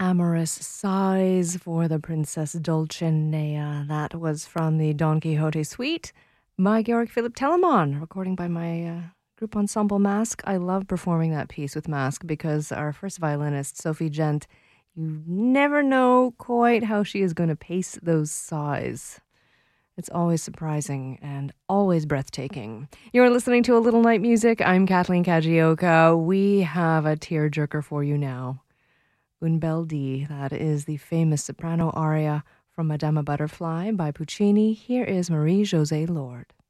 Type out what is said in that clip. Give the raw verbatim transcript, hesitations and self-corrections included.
amorous sighs for the Princess Dulcinea. That was from the Don Quixote suite by Georg Philipp Telemann, recording by my uh, group ensemble Mask. I love performing that piece with Mask because our first violinist, Sophie Gent, you never know quite how she is going to pace those sighs. It's always surprising and always breathtaking. You're listening to A Little Night Music. I'm Kathleen Kajioka. We have a tearjerker for you now. Un bel dì, that is the famous soprano aria from Madama Butterfly by Puccini. Here is Marie-Josée Lord.